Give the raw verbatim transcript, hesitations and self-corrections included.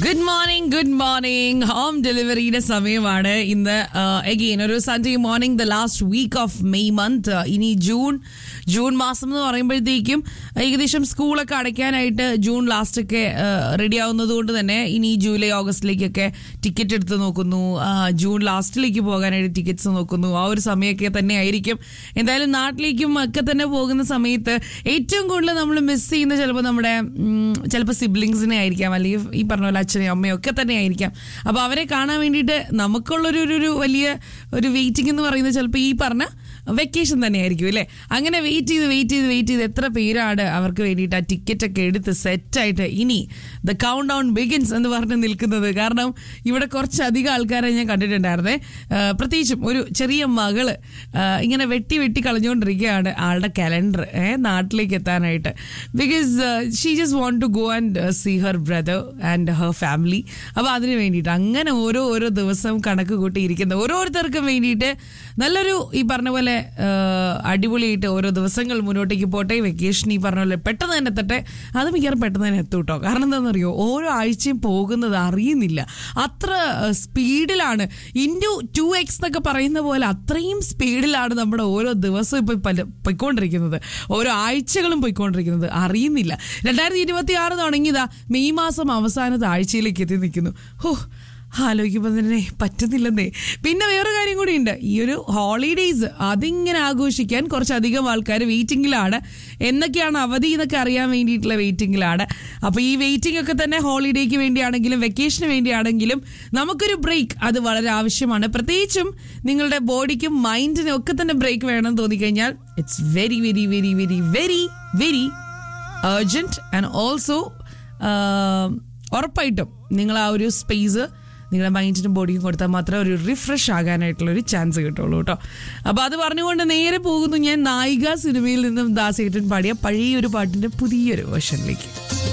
Good morning good morning home ഡെലിവറിയുടെ സമയമാണ് ഇന്ന്. അഗെയിൻ ഒരു Sunday morning, the last week of May month. ഇനി ജൂൺ ജൂൺ മാസം എന്ന് പറയുമ്പോഴത്തേക്കും ഏകദേശം സ്കൂളൊക്കെ അടയ്ക്കാനായിട്ട് ജൂൺ ലാസ്റ്റ് ഒക്കെ റെഡി ആവുന്നത് കൊണ്ട് തന്നെ ഇനി ജൂലൈ ഓഗസ്റ്റിലേക്കൊക്കെ ടിക്കറ്റ് എടുത്ത് നോക്കുന്നു. ജൂൺ ലാസ്റ്റിലേക്ക് പോകാനായിട്ട് ടിക്കറ്റ്സ് നോക്കുന്നു. ആ ഒരു സമയമൊക്കെ തന്നെ ആയിരിക്കും. എന്തായാലും നാട്ടിലേക്കും ഒക്കെ തന്നെ പോകുന്ന സമയത്ത് ഏറ്റവും കൂടുതൽ നമ്മൾ മിസ് ചെയ്യുന്ന ചിലപ്പോൾ നമ്മുടെ ചിലപ്പോൾ സിബ്ലിങ്സിനെ ആയിരിക്കാം, അല്ലെങ്കിൽ ഈ പറഞ്ഞ പോലെ അച്ഛനെയും അമ്മയും ഒക്കെ തന്നെ ആയിരിക്കാം. അപ്പോൾ അവരെ കാണാൻ വേണ്ടിയിട്ട് നമുക്കുള്ളൊരു ഒരു വലിയ ഒരു വെയിറ്റിംഗ് എന്ന് പറയുന്നത് ചിലപ്പോൾ ഈ പറഞ്ഞ വെക്കേഷൻ തന്നെ ആയിരിക്കും അല്ലേ. അങ്ങനെ വെയിറ്റ് ചെയ്ത് വെയിറ്റ് ചെയ്ത് വെയിറ്റ് ചെയ്ത് എത്ര പേരാണ് അവർക്ക് വേണ്ടിയിട്ട് ആ ടിക്കറ്റ് ഒക്കെ എടുത്ത് സെറ്റായിട്ട് ഇനി ദ കൗണ്ട് ഡൗൺ ബിഗിൻസ് എന്ന് പറഞ്ഞ് നിൽക്കുന്നത്. കാരണം ഇവിടെ കുറച്ചധികം ആൾക്കാരെ ഞാൻ കണ്ടിട്ടുണ്ടായിരുന്നേ. പ്രത്യേകിച്ചും ഒരു ചെറിയ മകള് ഇങ്ങനെ വെട്ടി വെട്ടി കളഞ്ഞുകൊണ്ടിരിക്കുകയാണ് ആളുടെ കലണ്ടർ നാട്ടിലേക്ക് എത്താനായിട്ട്. Because she just want to go and see her brother and her family. അപ്പോൾ അതിന് വേണ്ടിയിട്ട് അങ്ങനെ ഓരോ ഓരോ ദിവസവും കണക്ക് കൂട്ടിയിരിക്കുന്ന ഓരോരുത്തർക്കും വേണ്ടിയിട്ട് നല്ലൊരു ഈ പറഞ്ഞ പോലെ അടിപൊളിയായിട്ട് ഓരോ ദിവസങ്ങൾ മുന്നോട്ടേക്ക് പോട്ടെ. വെക്കേഷൻ ഈ പറഞ്ഞ പോലെ പെട്ടെന്ന് തന്നെ എത്തട്ടെ. അത് മിക്കവാറും പെട്ടെന്ന് തന്നെ എത്തും കേട്ടോ. കാരണം എന്താണെന്നറിയോ, ഓരോ ആഴ്ചയും പോകുന്നത് അറിയുന്നില്ല. അത്ര സ്പീഡിലാണ്. ഇൻറ്റു ടു എക്സ് എന്നൊക്കെ പറയുന്ന പോലെ അത്രയും സ്പീഡിലാണ് നമ്മുടെ ഓരോ ദിവസവും ഇപ്പോൾ പല പൊയ്ക്കൊണ്ടിരിക്കുന്നത്, ഓരോ ആഴ്ചകളും പൊയ്ക്കൊണ്ടിരിക്കുന്നത് അറിയുന്നില്ല. രണ്ടായിരത്തി ഇരുപത്തി ആറ് തുടങ്ങിയതാ മെയ് മാസം അവസാനത്തെ ആഴ്ചയിലേക്ക് എത്തി നിൽക്കുന്നു. ഹോ, ആലോചിക്കുമ്പോൾ തന്നെ പറ്റുന്നില്ലെന്നേ. പിന്നെ വേറെ കാര്യം കൂടി ഉണ്ട്. ഈ ഒരു ഹോളിഡേയ്സ് അതിങ്ങനെ ആഘോഷിക്കാൻ കുറച്ചധികം ആൾക്കാർ വെയിറ്റിംഗിലാണ്. എന്നൊക്കെയാണ് അവധി എന്നൊക്കെ അറിയാൻ വേണ്ടിയിട്ടുള്ള വെയിറ്റിംഗിലാണ്. അപ്പോൾ ഈ വെയിറ്റിംഗ് ഒക്കെ തന്നെ ഹോളിഡേക്ക് വേണ്ടിയാണെങ്കിലും വെക്കേഷന് വേണ്ടിയാണെങ്കിലും നമുക്കൊരു ബ്രേക്ക് അത് വളരെ ആവശ്യമാണ്. പ്രത്യേകിച്ചും നിങ്ങളുടെ ബോഡിക്കും മൈൻഡിനും ഒക്കെ തന്നെ ബ്രേക്ക് വേണമെന്ന് തോന്നിക്കഴിഞ്ഞാൽ it's very very very very very very urgent. And also ഉറപ്പായിട്ടും നിങ്ങൾ ആ ഒരു സ്പേസ് നിങ്ങളുടെ മൈൻഡിനും ബോഡിക്കും കൊടുത്താൽ മാത്രമേ ഒരു റിഫ്രഷ് ആകാനായിട്ടുള്ള ഒരു ചാൻസ് കിട്ടുള്ളൂ കേട്ടോ. അപ്പോൾ അത് പറഞ്ഞുകൊണ്ട് നേരെ പോകുന്നു ഞാൻ നായിക സിനിമയിൽ നിന്നും ദാസേട്ടൻ പാടിയ പഴയൊരു പാട്ടിൻ്റെ പുതിയൊരു വേർഷനിലേക്ക്.